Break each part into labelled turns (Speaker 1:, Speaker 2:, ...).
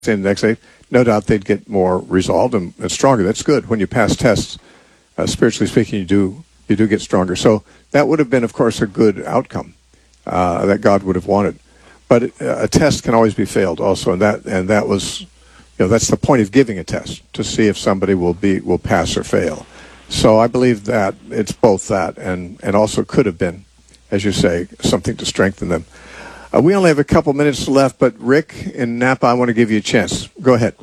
Speaker 1: the next day, no doubt they'd get more resolved and stronger. That's good. When you pass tests, spiritually speaking, you do get stronger. So that would have been, of course, a good outcome that God would have wanted. But a test can always be failed also, and that was, that's the point of giving a test, to see if somebody will pass or fail. So I believe that it's both that and also could have been, as you say, something to strengthen them. We only have a couple minutes left, but Rick in Napa, I want to give you a chance. Go ahead.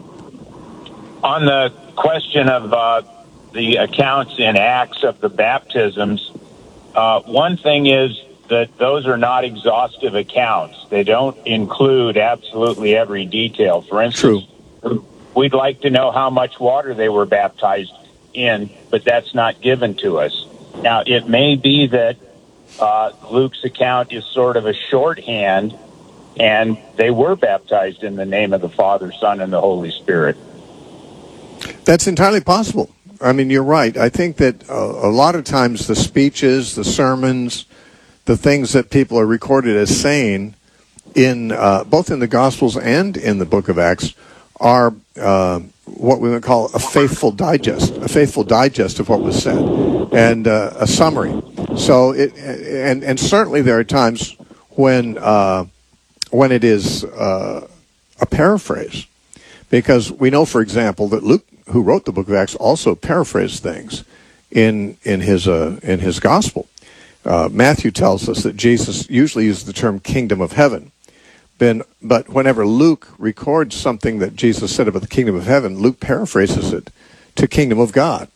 Speaker 2: On the question of the accounts in Acts of the baptisms, one thing is that those are not exhaustive accounts. They don't include absolutely every detail. For instance, we'd like to know how much water they were baptized in, but that's not given to us. Now, it may be that Luke's account is sort of a shorthand, and they were baptized in the name of the Father, Son, and the Holy Spirit.
Speaker 1: That's entirely possible. I mean, you're right. I think that a lot of times the speeches, the sermons, the things that people are recorded as saying in both in the Gospels and in the book of Acts are what we would call a faithful digest of what was said, and a summary. So and certainly there are times when it is a paraphrase, because we know, for example, that Luke, who wrote the book of Acts, also paraphrased things in his gospel. Matthew tells us that Jesus usually used the term kingdom of heaven. But whenever Luke records something that Jesus said about the kingdom of heaven, Luke paraphrases it to kingdom of God.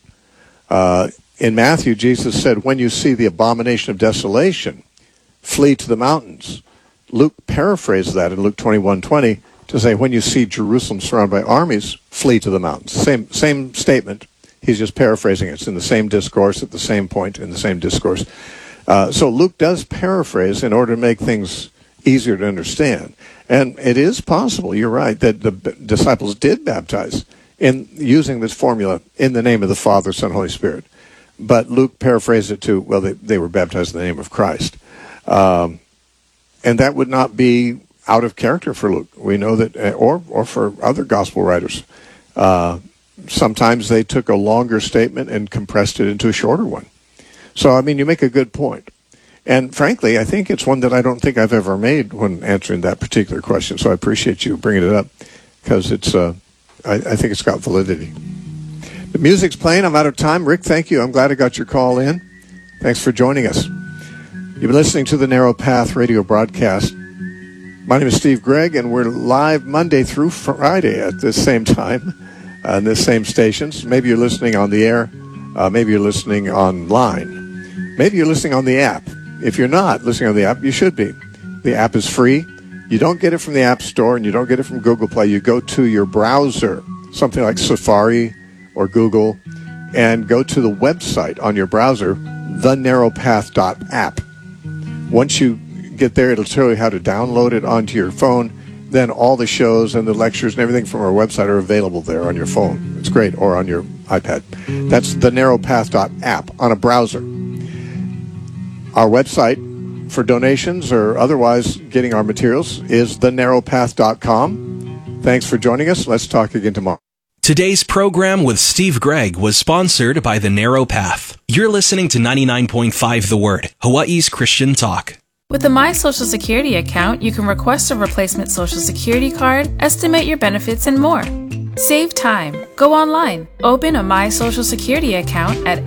Speaker 1: In Matthew, Jesus said, when you see the abomination of desolation, flee to the mountains. Luke paraphrased that in Luke 21:20 to say, when you see Jerusalem surrounded by armies, flee to the mountains. Same statement. He's just paraphrasing it. It's in the same discourse at the same point in the same discourse. So Luke does paraphrase in order to make things easier to understand. And it is possible, you're right, that the disciples did baptize in using this formula in the name of the Father, Son, Holy Spirit. But Luke paraphrased it to, well, they were baptized in the name of Christ. And that would not be out of character for Luke. We know that, or for other gospel writers. Sometimes they took a longer statement and compressed it into a shorter one. So, I mean, you make a good point. And frankly, I think it's one that I don't think I've ever made when answering that particular question. So I appreciate you bringing it up, because it's, I think it's got validity. The music's playing. I'm out of time. Rick, thank you. I'm glad I got your call in. Thanks for joining us. You've been listening to the Narrow Path radio broadcast. My name is Steve Gregg, and we're live Monday through Friday at this same time on this same stations. Maybe you're listening on the air. Maybe you're listening online. Maybe you're listening on the app. If you're not listening on the app, you should be. The app is free. You don't get it from the App Store, and you don't get it from Google Play. You go to your browser, something like Safari or Google, and go to the website on your browser, thenarrowpath.app. Once you get there, it'll tell you how to download it onto your phone. Then all the shows and the lectures and everything from our website are available there on your phone. It's great, or on your iPad. That's thenarrowpath.app on a browser. Our website for donations or otherwise getting our materials is thenarrowpath.com. Thanks for joining us. Let's talk again tomorrow.
Speaker 3: Today's program with Steve Gregg was sponsored by The Narrow Path. You're listening to 99.5 The Word, Hawaii's Christian talk.
Speaker 4: With the My Social Security account, you can request a replacement Social Security card, estimate your benefits, and more. Save time. Go online. Open a My Social Security account at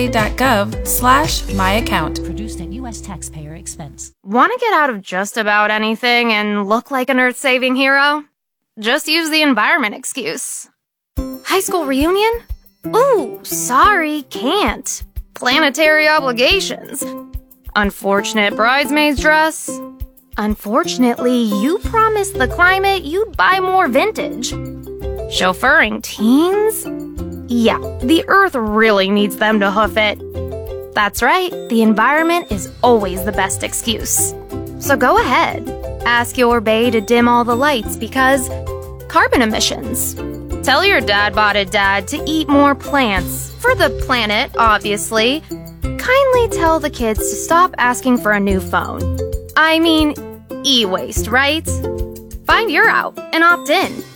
Speaker 4: ssa.gov/myaccount.
Speaker 5: Produced at U.S. taxpayer expense.
Speaker 6: Want to get out of just about anything and look like an earth-saving hero? Just use the environment excuse. High school reunion? Ooh, sorry, can't. Planetary obligations. Unfortunate bridesmaid's dress. Unfortunately, you promised the climate you'd buy more vintage. Chauffeuring teens? Yeah, the earth really needs them to hoof it. That's right, the environment is always the best excuse. So go ahead. Ask your bae to dim all the lights because carbon emissions. Tell your dad-botted dad to eat more plants. For the planet, obviously. Kindly tell the kids to stop asking for a new phone. I mean, e-waste, right? Find your out and opt in.